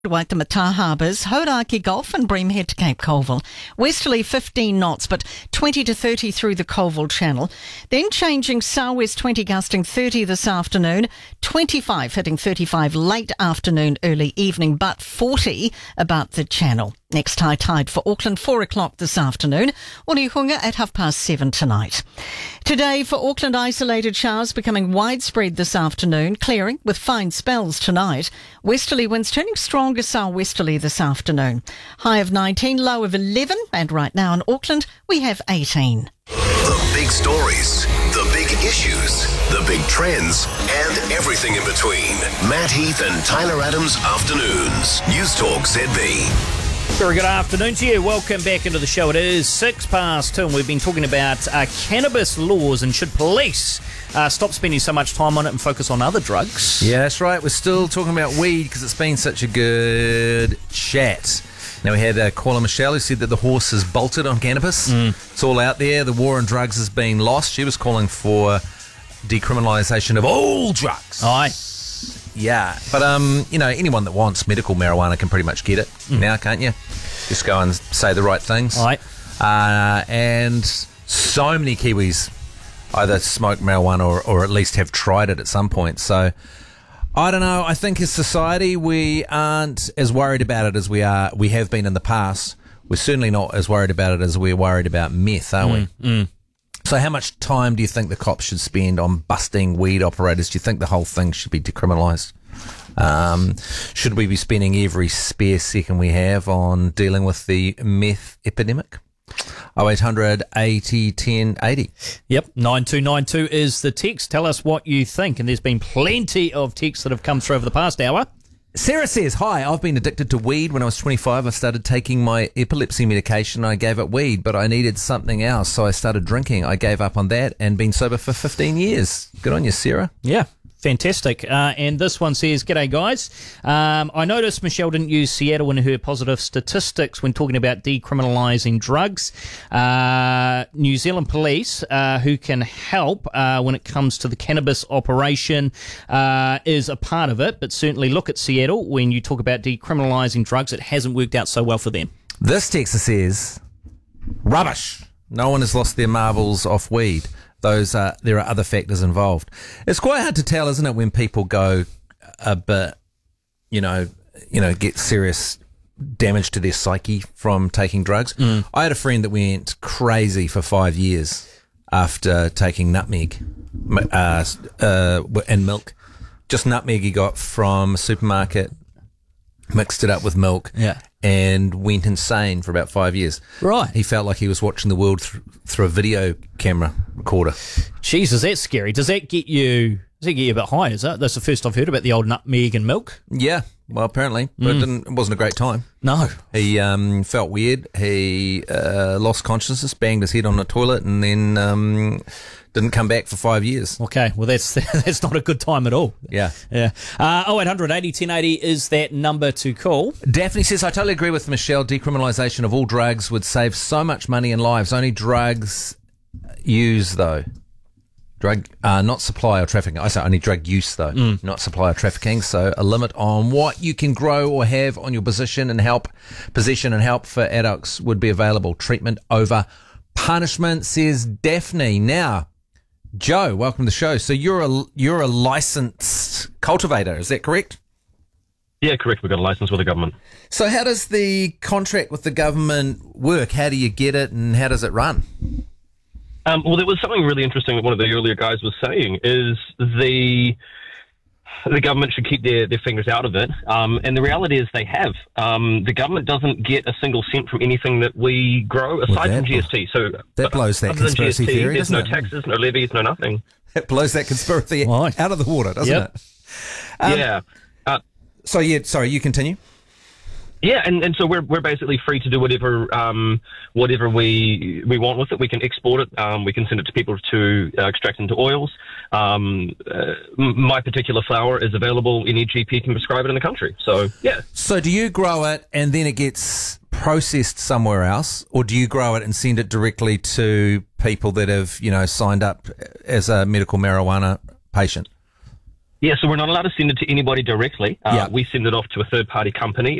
Waitemata Harbours, Hauraki Gulf and Breamhead to Cape Colville. Westerly 15 knots, but 20 to 30 through the Colville Channel. Then changing southwest 20 gusting 30 this afternoon, 25 hitting 35 late afternoon, early evening, but 40 about the Channel. Next high tide for Auckland, 4 o'clock this afternoon. Onehunga at 7:30 tonight. Today for Auckland, isolated showers becoming widespread this afternoon, clearing with fine spells tonight. Westerly winds turning stronger southwesterly this afternoon. High of 19, low of 11, and right now in Auckland we have 18. The big stories, the big issues, the big trends, and everything in between. Matt Heath and Tyler Adams Afternoons. News Talk ZB. Very good afternoon to you. Welcome back into the show. It is 2:06 and we've been talking about cannabis laws and should police stop spending so much time on it and focus on other drugs. Yeah, that's right. We're still talking about weed because it's been such a good chat. Now, we had caller Michelle who said that the horse has bolted on cannabis. It's all out there. The war on drugs has been lost. She was calling for decriminalisation of all drugs. Aye. Yeah, but anyone that wants medical marijuana can pretty much get it now, can't you? Just go and say the right things. Aye. And so many Kiwis either smoke marijuana or at least have tried it at some point. So I don't know. I think as society we aren't as worried about it as we have been in the past. We're certainly not as worried about it as we're worried about meth, are we? So how much time do you think the cops should spend on busting weed operators? Do you think the whole thing should be decriminalised? Should we be spending every spare second we have on dealing with the meth epidemic? 0800 80 10 80. Yep, 9292 is the text. Tell us what you think. And there's been plenty of texts that have come through over the past hour. Sarah says, hi, I've been addicted to weed. When I was 25, I started taking my epilepsy medication. I gave up weed, but I needed something else, so I started drinking. I gave up on that and been sober for 15 years. Good on you, Sarah. Yeah. Fantastic. And this one says, g'day guys. I noticed Michelle didn't use Seattle in her positive statistics when talking about decriminalising drugs. New Zealand police, who can help when it comes to the cannabis operation, is a part of it, but certainly look at Seattle when you talk about decriminalising drugs. It hasn't worked out so well for them. This texter says, rubbish. No one has lost their marbles off weed. There are other factors involved. It's quite hard to tell, isn't it, when people go a bit, get serious damage to their psyche from taking drugs. I had a friend that went crazy for 5 years after taking nutmeg and milk. Just nutmeg he got from a supermarket, mixed it up with milk. Yeah. And went insane for about 5 years. Right. He felt like he was watching the world through a video camera recorder. Jeez, is that scary? Does that get you a bit high, is it? That's the first I've heard about the old nutmeg and milk. Yeah, well, apparently. But it wasn't a great time. No. He felt weird. He lost consciousness, banged his head on the toilet, and then didn't come back for 5 years. Okay, well, that's not a good time at all. Yeah. 0800 80 1080 is that number to call. Daphne says, I totally agree with Michelle. Decriminalisation of all drugs would save so much money and lives. Only drugs use, though. Not supply or trafficking. I say only drug use, though, not supply or trafficking. So a limit on what you can grow or have on your possession and help for adults would be available. Treatment over punishment, says Daphne. Now, Joe, welcome to the show. So you're a licensed cultivator, is that correct? Yeah, correct. We've got a license with the government. So how does the contract with the government work? How do you get it and how does it run? Well, there was something really interesting that one of the earlier guys was saying is the government should keep their fingers out of it. And the reality is they have. The government doesn't get a single cent from anything that we grow aside from GST. So that blows that conspiracy GST, theory, there's doesn't no it? taxes, no levies, no nothing. It blows that conspiracy out of the water, doesn't it? Yeah. Sorry, you continue. Yeah, and so we're basically free to do whatever we want with it. We can export it. We can send it to people to extract into oils. My particular flower is available. Any GP can prescribe it in the country. So yeah. So do you grow it and then it gets processed somewhere else, or do you grow it and send it directly to people that have signed up as a medical marijuana patient? Yeah, so we're not allowed to send it to anybody directly. Yeah. We send it off to a third-party company.